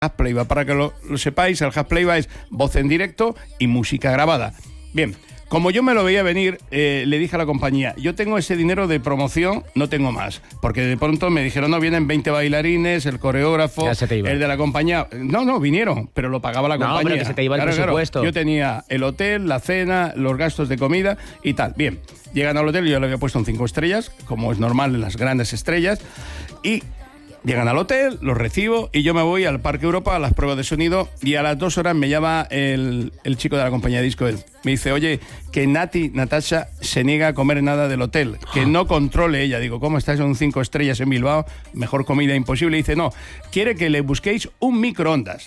Jazz Playback. Para que lo sepáis, el Jazz Playback es voz en directo y música grabada. Bien, como yo me lo veía venir, le dije a la compañía, yo tengo ese dinero de promoción, no tengo más. Porque de pronto me dijeron, no, vienen 20 bailarines, el coreógrafo, el de la compañía. No, vinieron, pero lo pagaba la compañía. No, pero que se te iba el presupuesto. Yo tenía el hotel, la cena, los gastos de comida y tal. Bien, llegan al hotel, yo le había puesto un 5 estrellas, como es normal en las grandes estrellas, y llegan al hotel, los recibo y yo me voy al Parque Europa a las pruebas de sonido y a las 2 horas me llama el chico de la compañía de disco. Me dice, oye, que Natasha se niega a comer nada del hotel, que no controle ella. Digo, ¿cómo estás en un 5 estrellas en Bilbao? Mejor comida imposible. Y dice, no, quiere que le busquéis un microondas.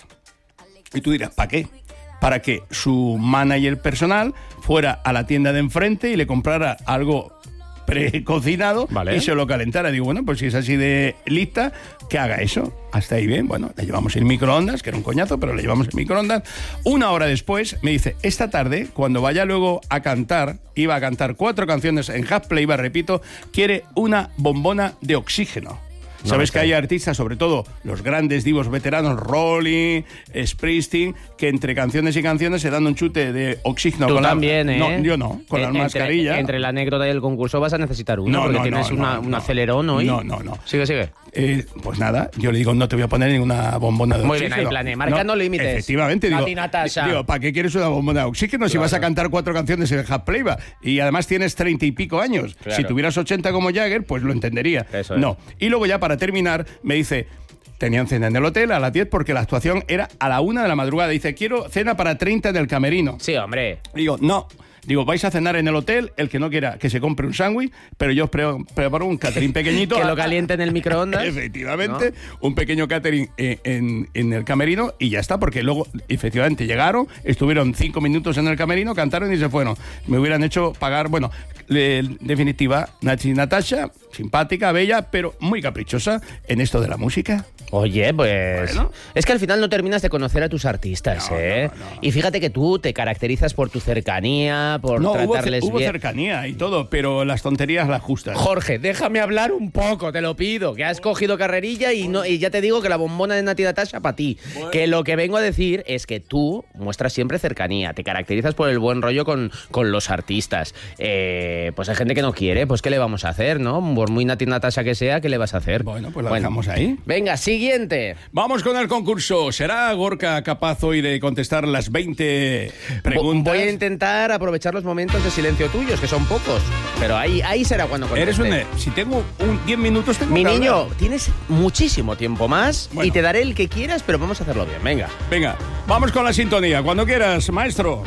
Y tú dirás, ¿para qué? Para que su manager personal fuera a la tienda de enfrente y le comprara algo precocinado, vale, y se lo calentara. Digo, bueno, pues si es así de lista, que haga eso. Hasta ahí bien, bueno, le llevamos el microondas, que era un coñazo, pero le llevamos el microondas. Una hora después me dice, esta tarde, cuando vaya luego a cantar, iba a cantar 4 canciones en Jazz Playback, repito, quiere una bombona de oxígeno. Sabes que hay artistas, sobre todo los grandes divos veteranos, Rolling, Springsteen, que entre canciones y canciones se dan un chute de oxígeno. Tú también, ¿eh? No, yo no, con la mascarilla. Entre la anécdota y el concurso vas a necesitar uno, porque tienes un acelerón hoy. No. Sigue. Pues nada, yo le digo, no te voy a poner ninguna bombona de oxígeno. Muy bien, ahí planeé, marcando límites. Efectivamente, digo, ¿para qué quieres una bombona de oxígeno si vas a cantar 4 canciones en el Jazz Playback? Y además tienes 30 y pico años. Claro. Si tuvieras 80 como Jagger, pues lo entendería. Eso es. No. Y luego ya para terminar, me dice, tenían cena en el hotel a las 10 porque la actuación era a la 1 de la madrugada. Dice, quiero cena para 30 en el camerino. Sí, hombre. Digo, no. Digo, vais a cenar en el hotel, el que no quiera que se compre un sándwich, pero yo os preparo un catering pequeñito. Que lo caliente en el microondas. Efectivamente, ¿no? Un pequeño catering en el camerino y ya está, porque luego, efectivamente, llegaron, estuvieron 5 minutos en el camerino, cantaron y se fueron. Me hubieran hecho pagar, bueno, en definitiva, Natasha, simpática, bella, pero muy caprichosa en esto de la música. Oye, pues... Bueno. Es que al final no terminas de conocer a tus artistas, ¿eh? No. Y fíjate que tú te caracterizas por tu cercanía, por tratarles bien. Hubo cercanía y todo, pero las tonterías las justas. Jorge, déjame hablar un poco, te lo pido, que has cogido carrerilla y ya te digo que la bombona de Nati Natasha para ti. Bueno. Que lo que vengo a decir es que tú muestras siempre cercanía, te caracterizas por el buen rollo con los artistas. Pues hay gente que no quiere, pues ¿qué le vamos a hacer, no? Por muy Nati Natasha que sea, ¿qué le vas a hacer? Bueno, pues la dejamos ahí. Venga, siguiente. Vamos con el concurso. ¿Será Gorka capaz hoy de contestar las 20 preguntas? Voy a intentar aprovechar los momentos de silencio tuyos, que son pocos. Pero ahí será cuando conteste. Si tengo 10 minutos, tengo Mi que niño, hablar. Tienes muchísimo tiempo más y te daré el que quieras, pero vamos a hacerlo bien. Venga, vamos con la sintonía. Cuando quieras, maestro.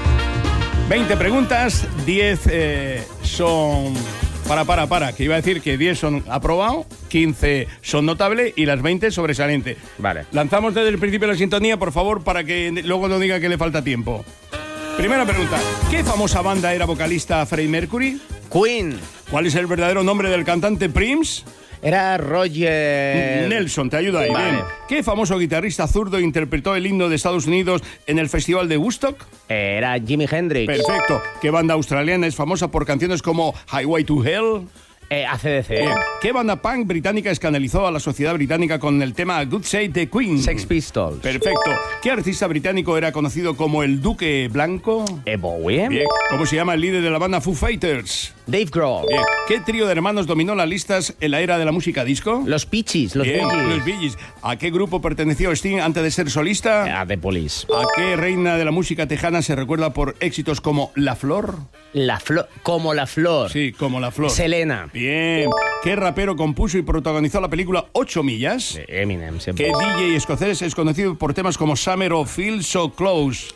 20 preguntas, 10 son... Para, que iba a decir que 10 son aprobado, 15 son notable y las 20 sobresaliente. Vale. Lanzamos desde el principio la sintonía, por favor, para que luego no diga que le falta tiempo. Primera pregunta. ¿Qué famosa banda era vocalista Freddie Mercury? Queen. ¿Cuál es el verdadero nombre del cantante Prince? Era Roger... Nelson, te ayuda ahí. Vale. Bien. ¿Qué famoso guitarrista zurdo interpretó el himno de Estados Unidos en el Festival de Woodstock? Era Jimi Hendrix. Perfecto. ¿Qué banda australiana es famosa por canciones como Highway to Hell? AC/DC. Bien. ¿Qué banda punk británica escandalizó a la sociedad británica con el tema Good Save the Queen? Sex Pistols. Perfecto. ¿Qué artista británico era conocido como el Duque Blanco? Bowie. Bien. ¿Cómo se llama el líder de la banda Foo Fighters? Dave Grohl. Bien. ¿Qué trío de hermanos dominó las listas en la era de la música disco? Los Peaches. Los Bee Gees. ¿A qué grupo perteneció Sting antes de ser solista? A The Police. ¿A qué reina de la música tejana se recuerda por éxitos como La Flor? Como La Flor. Sí, como La Flor. Selena. Bien. ¿Qué rapero compuso y protagonizó la película 8 millas? Eminem, siempre. ¿Qué DJ escocés es conocido por temas como Summer o Feel So Close?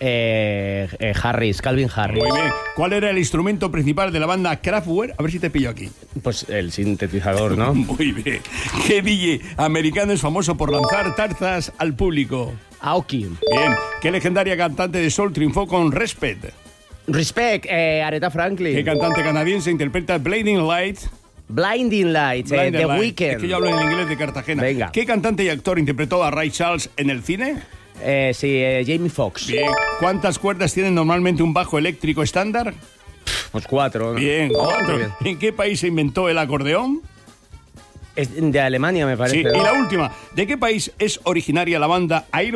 Calvin Harris. Muy bien. ¿Cuál era el instrumento principal de la banda Kraftwerk? A ver si te pillo aquí. Pues el sintetizador, ¿no? Muy bien. ¿Qué DJ americano es famoso por lanzar tarzas al público? Aoki. Bien. ¿Qué legendaria cantante de soul triunfó con Respect? Aretha Franklin. ¿Qué cantante canadiense interpreta Blinding Lights? Blinding Lights, The Weeknd. Es que yo hablo en inglés de Cartagena. Venga. ¿Qué cantante y actor interpretó a Ray Charles en el cine? Jamie Foxx. Bien. ¿Cuántas cuerdas tiene normalmente un bajo eléctrico estándar? Pues 4, ¿no? Bien, 4. Bien. ¿En qué país se inventó el acordeón? Es de Alemania, me parece. Sí, ¿no? Y la última. ¿De qué país es originaria la banda Iron